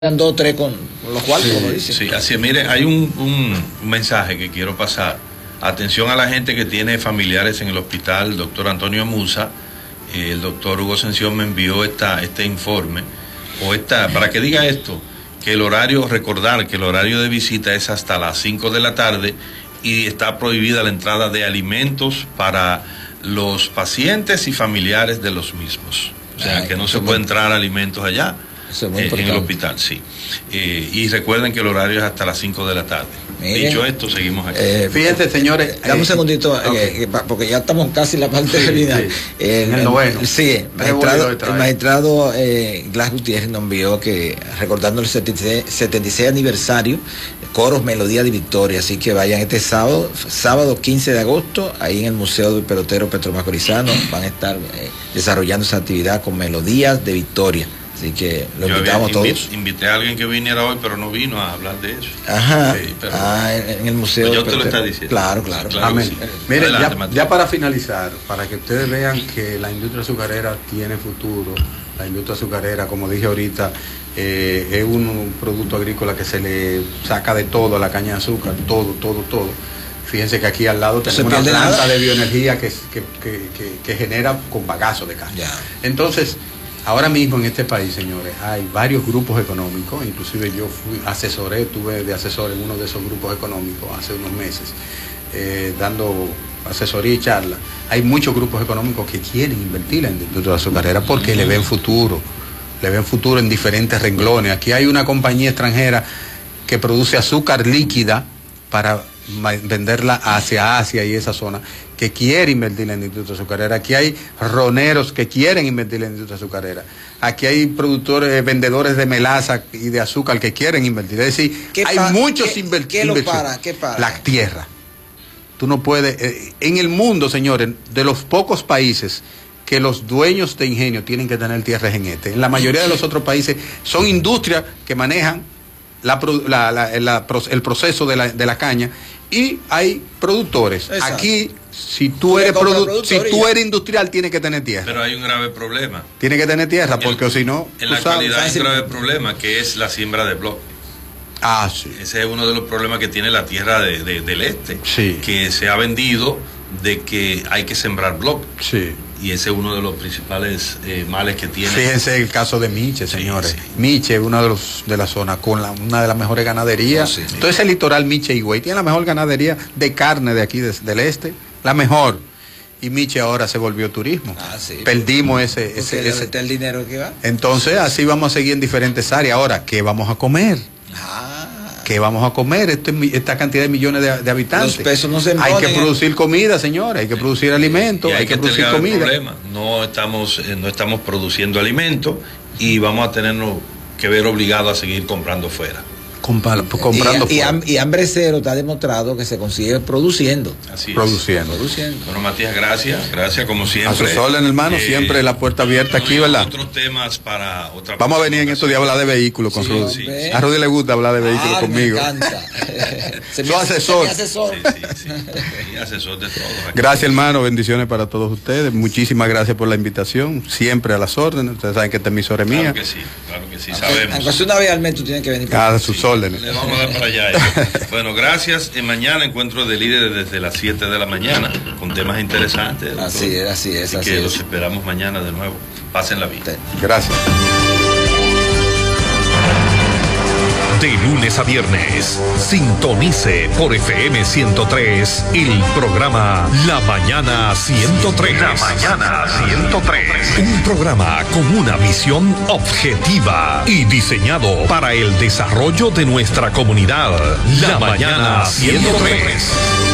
2 o 3 con los cuartos, como dicen. Sí, así es. Mire, hay un mensaje que quiero pasar. Atención a la gente que tiene familiares en el hospital doctor Antonio Musa. El doctor Hugo Ascensión me envió este informe, para que diga esto, que recordar que el horario de visita es hasta las 5 de la tarde y está prohibida la entrada de alimentos para los pacientes y familiares de los mismos. O sea, que no se puede entrar alimentos allá. En el hospital, sí. Y recuerden que el horario es hasta las 5 de la tarde. Miren, dicho esto, seguimos aquí. Fíjense, señores. Dame un segundito, okay. Porque ya estamos casi en la parte final. En el noveno. Sí, el magistrado Glass Gutiérrez nos envió que, recordando el 76 aniversario, Coros Melodía de Victoria. Así que vayan este sábado 15 de agosto, ahí en el Museo del Pelotero Petro Macorizano. Van a estar desarrollando esa actividad con Melodías de Victoria. Así que lo invitamos todos. Invité a alguien que viniera hoy, pero no vino a hablar de eso. Ajá. Sí, pero, en el museo. Pues yo te lo está diciendo. Claro. Amén. Sí. Miren, ya para finalizar, para que ustedes vean que la industria azucarera tiene futuro. La industria azucarera, como dije ahorita, es un producto agrícola que se le saca de todo a la caña de azúcar, todo. Fíjense que aquí al lado tenemos una planta de bioenergía que genera con bagazo de caña. Ya. Entonces, ahora mismo en este país, señores, hay varios grupos económicos, inclusive yo tuve de asesor en uno de esos grupos económicos hace unos meses, dando asesoría y charla. Hay muchos grupos económicos que quieren invertir en la industria azucarera porque le ven futuro en diferentes renglones. Aquí hay una compañía extranjera que produce azúcar líquida para venderla hacia Asia y esa zona, que quiere invertir en la industria azucarera. Aquí hay roneros que quieren invertir en la industria azucarera. Aquí hay vendedores de melaza y de azúcar que quieren invertir. Es decir, hay muchos inversiones. ¿Qué para? La tierra. Tú no puedes... en el mundo, señores, de los pocos países que los dueños de ingenio tienen que tener tierras en este. En la mayoría de los otros países son industrias que manejan el proceso de la caña, y hay productores. Exacto. Aquí, si tú eres industrial, tienes que tener tierra. Pero hay un grave problema. Tiene que tener tierra, porque si no... En la actualidad hay un grave problema, que es la siembra de bloque. Sí. Ese es uno de los problemas que tiene la tierra del este. Sí. Que se ha vendido de que hay que sembrar bloque. Sí. Y ese es uno de los principales males que tiene. Fíjense el caso de Miche, señores. Sí. Miche es una de las zonas con una de las mejores ganaderías. Sí. Entonces el litoral Miche y Güey tiene la mejor ganadería de carne de aquí del este, la mejor. Y Miche ahora se volvió turismo. Sí. Perdimos ese el dinero que va. Entonces así vamos a seguir en diferentes áreas. Ahora, ¿qué vamos a comer? ¿Qué vamos a comer? Esta cantidad de millones de habitantes. Los pesos no se hay que producir comida, señores, hay que producir alimentos, hay que producir comida. Problema. No estamos produciendo alimentos y vamos a tenernos que ver obligados a seguir comprando fuera. Comprando fuera. Y hambre cero está demostrado que se consigue produciendo. Así es. Produciendo. Bueno, Matías, gracias como siempre. A sus órdenes, hermano, siempre la puerta abierta aquí, ¿verdad? Otros temas para otra. Vamos a venir en estos días a hablar de vehículos con Rudy. Sí. A Rudy le gusta hablar de vehículos conmigo. Me encanta. Su asesor. Sí. Asesor de todo. Gracias, hermano, bendiciones para todos ustedes. Muchísimas gracias por la invitación, siempre a las órdenes. Ustedes saben que esta emisora es mía. Claro que sí, sabemos. Aunque una vez al mes tú tienes que venir. A sus órdenes. Le vamos a dar para allá. Bueno, gracias. Mañana encuentro de líderes desde las 7 de la mañana con temas interesantes. Así es. Así que los esperamos mañana de nuevo. Pásenla bien. Gracias. De lunes a viernes, sintonice por FM 103 el programa La Mañana 103. La Mañana 103. Un programa con una visión objetiva y diseñado para el desarrollo de nuestra comunidad. La Mañana 103.